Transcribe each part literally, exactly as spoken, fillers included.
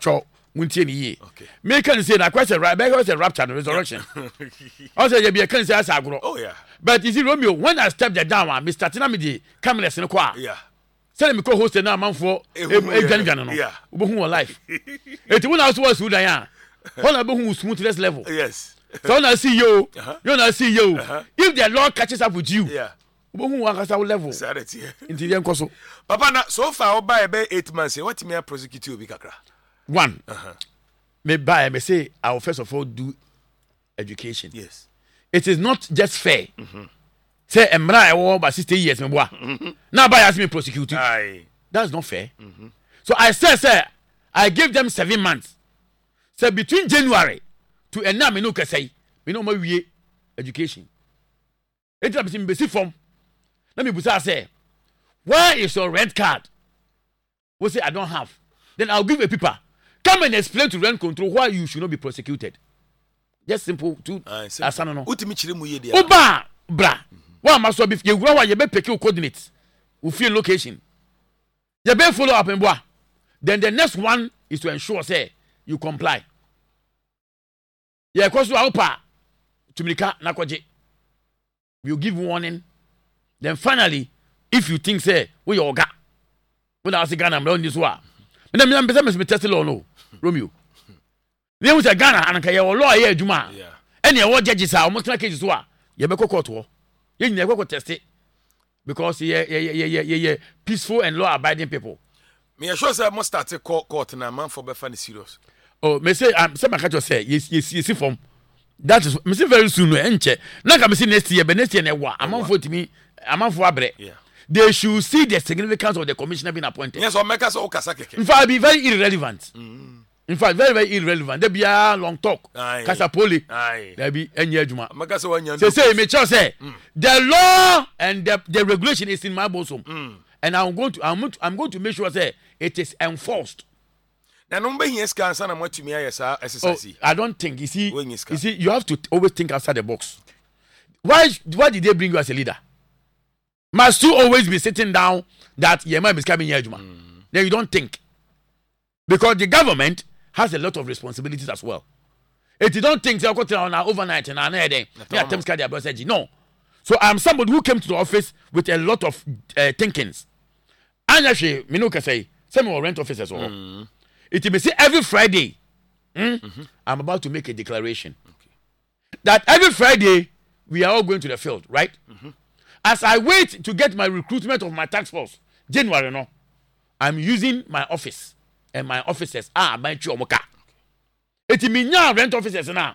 mpacho muntie ni ye me can say na question right be say rapture and resurrection I say you be can say as agro oh yeah but you see Romeo when I step down I Mister Tina me the cameras in kwa yeah say me co host na manfo e gwan gwan no obo hu life eti when I was was Sudan ya all obo hu smoothness level yes so na see you you na see you if the Lord catches up with you yeah obo hu akasa level sarity nti dey nkoso papa na so far oba e be eight months what me prosecute obi kakra one uh-huh. me buy me say I will first of all do education. Yes. It is not just fair. Mm-hmm. Say emra e wo ba sixty years me boa. Mm-hmm. Now buy ask me prosecute. Aye. That's not fair. Mm-hmm. So I said say I gave them seven months. So between January to enna me no kesai, me no ma wie education. Enti na me besi form. Let me busa say, where is your rent card? We say I don't have. Then I'll give a paper. Come and explain to rent control why you should not be prosecuted. Just simple to asana no. Utimi chire mu ye dia. Oba bra. Wa ma so be ye wura wa ye be pick coordinates. We feel location. Ye be follow up and boa. Then the next one is to ensure say you comply. Ye kwaso opa tumika na kwaje. We give warning. Then finally if you think say we your oga. When I say Ghana am this wa. Me na me me me test law no. Romeo. They was a Ghana and ka ye law here adwuma. Yeah. Any e judges are almost like cases so a ye be court wo. Ye nyina go test it because ye ye ye ye ye peaceful and law abiding people. Me sure say must start a court court na man for be funny serious. Oh, me say am say maka say yes yes yes form. That is me say very soon no enche. Na ka me say next year be next year na wa amanfo timi amanfo abre. Yeah. They should see the significance of the commissioner being appointed. Yes, or make us all kasa keke. In fact, be very irrelevant. Mm. In fact, very, very irrelevant. There be a long talk. Kasa poli. There be any juma. Make us one Say, say, me say, mm. the law and the, the regulation is in my bosom. Mm. And I'm going to, I'm going to, I'm going to make sure say it is enforced. Now, no be here scan sana mo tumi ayesa S S C. I don't think. You see, you see, you have to always think outside the box. Why, why did they bring you as a leader? Must you always be sitting down that your man is coming here, Juma? Mm. Then you don't think. Because the government has a lot of responsibilities as well. If you don't think, so overnight and I no. So I'm somebody who came to the office with a lot of uh, thinkings. And actually, Minuka say, some more rent officers. Mm. It may say every Friday, mm, mm-hmm. I'm about to make a declaration. Okay. That every Friday, we are all going to the field, right? Mm-hmm. As I wait to get my recruitment of my task force, January no, I'm using my office and my officers. Ah, my chuomoka. It means now rent officers now.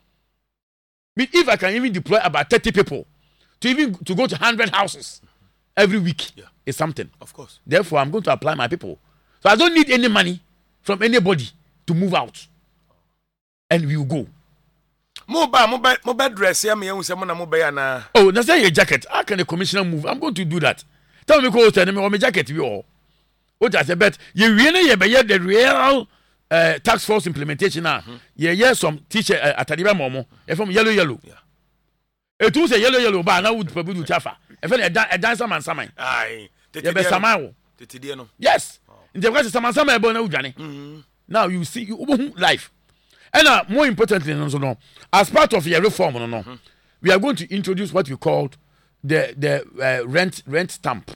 But if I can even deploy about thirty people to even to go to one hundred houses every week, yeah. is something. Of course. Therefore, I'm going to apply my people. So I don't need any money from anybody to move out, and we will go. Mobile, mobile, mobile dress. Yeah, me. Say, "Mona mobile na." Oh, that's your jacket. How can the commissioner move? I'm going to do that. Tell me, go tell me, or my jacket. We all. What I say, but you really, you be the real uh, task force implementation now. Mm-hmm. Yeah, yeah, some teacher uh, at Adiba Momo. If from yellow, yellow. Yeah. It was a yellow, yellow. But now would probably do chafa. If any a dancer man, samai. Aye. You be samai. Yes. In the rest of samai, samai, born now, Johnny. Now you see you life. And uh, more importantly, no, no, as part of your reform, no, no, mm-hmm. we are going to introduce what we called the the uh, rent rent stamp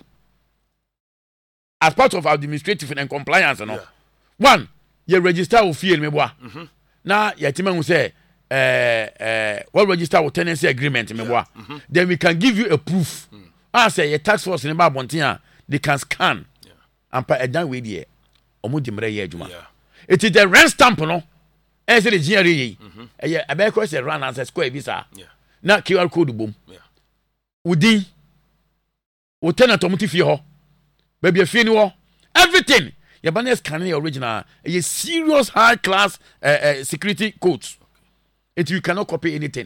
as part of our administrative and compliance. No, yeah. One, you register with fee me boa. Now, your team will say, uh, uh, what register with tenancy agreement me boa. Mm-hmm. Then we can give you a proof. Mm. I say your tax force in about one they can scan yeah. and pay a down with you. Omo di mre ye adwuma. It is the rent stamp, no. I say the G R E. Eh, I be cross the run and square visa. Yeah. Na Q R code boom. Yeah. Udi. O tenant omuti fi ho. Baby fi ni ho. Everything. Your banner scanning the original. A serious high class uh, uh, security codes. Okay. It you cannot copy anything.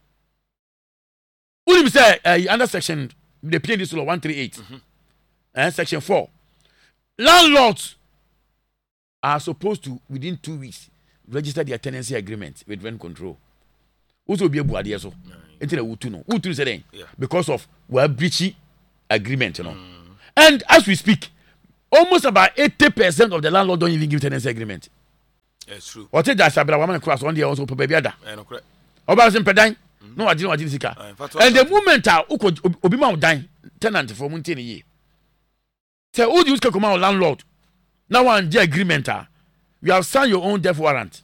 Udi say uh, under section the P N D law one thirty-eight. Mm-hmm. And section four. Landlords are supposed to within two weeks register their tenancy agreement with rent control. Also be able to so. Until the Utu no. Utu say because of we are breaching agreement, you know. Mm. And as we speak, almost about eighty percent of the landlord don't even give tenancy agreement. It's true. What is that? Sabra woman cross one day also baby ada. Eh no correct. Oba se pedan. No agye no agye sika. And the moment a obi ma dan tenant for muntie ne ye. Say who use come landlord. Now one the agreement ah. You have signed your own death warrant.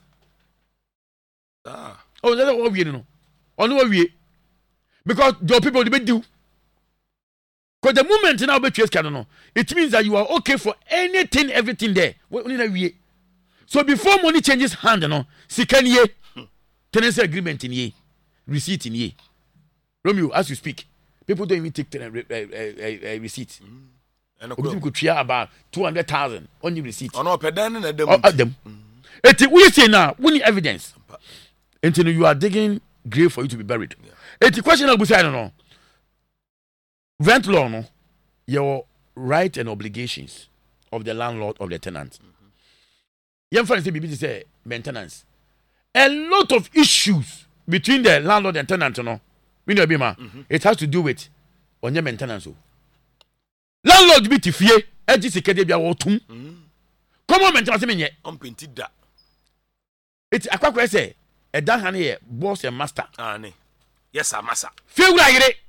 Ah. Oh, that's what we know. On what we because the people they do. Because the moment now be trace no, it means that you are okay for anything, everything there. So before money changes hand, no, second year, tenancy agreement in ye, receipt in ye. Romeo, as you speak, people don't even take ten, uh, uh, uh, uh, receipt. Mm. And you could share about two hundred thousand only receipt. Oh no, pedan and them. At them. It we say now, we need evidence. Until you are digging grave for you to be buried. It's a question of I don't know. Rent law, no, your right and obligations of the landlord of the tenant. Young friends say, B B say maintenance. A lot of issues between the landlord and tenant, no, you know, mm-hmm. It has to do with on your maintenance. Landlord be tifie, edge security be awotum. Come on, maintenance me nye. On painted that. It's a quack say a dan here, boss and master. Ah, ne. Yes, sir, master. Feel like it.